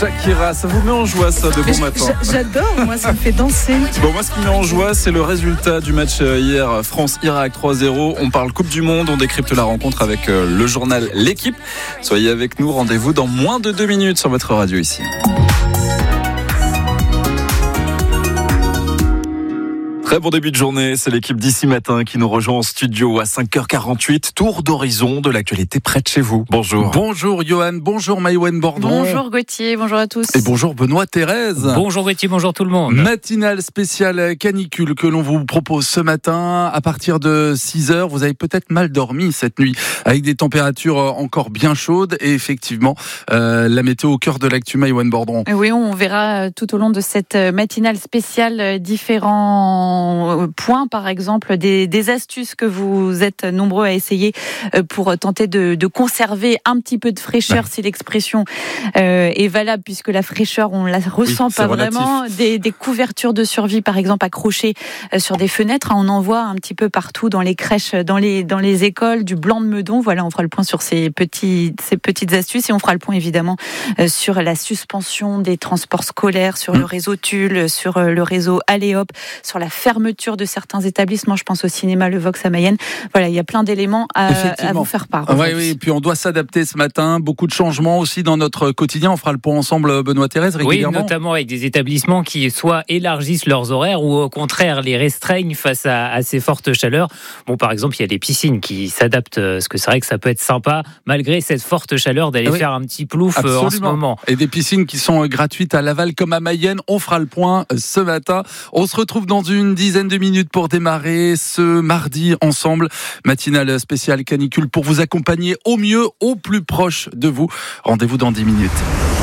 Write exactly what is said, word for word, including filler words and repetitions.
Shakira, ça vous met en joie ça de bon matin? J'adore, moi ça me fait danser. Bon, moi ce qui me met en joie, c'est le résultat du match hier, France-Irak trois zéro. On parle Coupe du Monde, on décrypte la rencontre avec le journal L'équipe. Soyez avec nous, rendez-vous dans moins de deux minutes sur votre radio ici. Très bon début de journée, c'est l'équipe d'ici matin qui nous rejoint en studio à cinq heures quarante-huit. Tour d'horizon de l'actualité près de chez vous. Bonjour. Bonjour Johan, bonjour Maïwenn Bordon. Bonjour Gauthier, bonjour à tous. Et bonjour Benoît Thérèse. Bonjour Gauthier, bonjour tout le monde. Matinale spéciale canicule que l'on vous propose ce matin à partir de six heures. Vous avez peut-être mal dormi cette nuit avec des températures encore bien chaudes et effectivement euh, la météo au cœur de l'actu Maïwenn Bordon. Oui, on verra tout au long de cette matinale spéciale différents points, par exemple des, des astuces que vous êtes nombreux à essayer pour tenter de, de conserver un petit peu de fraîcheur, ouais. Si l'expression euh, est valable, puisque la fraîcheur on la ressent oui, pas vraiment. Des, des couvertures de survie par exemple accrochées sur des fenêtres, on en voit un petit peu partout dans les crèches, dans les, dans les écoles, du blanc de Meudon. Voilà, on fera le point sur ces, petits, ces petites astuces et on fera le point évidemment sur la suspension des transports scolaires, sur mmh. le réseau Tulle, sur le réseau Aléop, sur la fermeture de certains établissements, je pense au cinéma Le Vox à Mayenne. Voilà, il y a plein d'éléments à, à vous faire part. Oui, oui, et puis on doit s'adapter ce matin. Beaucoup de changements aussi dans notre quotidien. On fera le point ensemble, Benoît Thérèse, régulièrement. Oui, notamment avec des établissements qui soit élargissent leurs horaires ou au contraire les restreignent face à, à ces fortes chaleurs. Bon, par exemple, il y a des piscines qui s'adaptent, parce que c'est vrai que ça peut être sympa, malgré cette forte chaleur, d'aller oui, faire un petit plouf absolument. En ce moment. Et des piscines qui sont gratuites à Laval comme à Mayenne. On fera le point ce matin. On se retrouve dans une dizaine de minutes pour démarrer ce mardi ensemble. Matinale spéciale canicule pour vous accompagner au mieux, au plus proche de vous. Rendez-vous dans dix minutes.